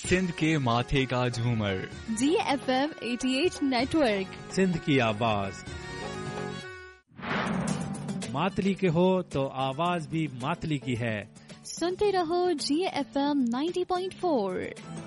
सिंध के माथे का झूमर, GFM 88 नेटवर्क, सिंध की आवाज। मातली के हो तो आवाज भी मातली की है। सुनते रहो GFM 90.4।